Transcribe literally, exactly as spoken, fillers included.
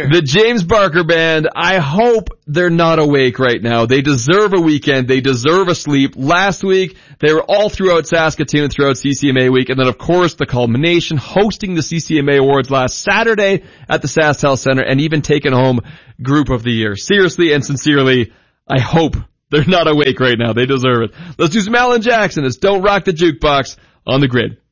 Barker. The James Barker Band. I hope they're not awake right now. They deserve a weekend. They deserve a sleep. Last week, they were all throughout Saskatoon, throughout C C M A week. And then, of course, the culmination, hosting the C C M A Awards last Saturday at the SaskTel Center and even taking home Group of the Year. Seriously and sincerely, I hope they're not awake right now. They deserve it. Let's do some Alan Jackson. It's Don't Rock the Jukebox on the Grid.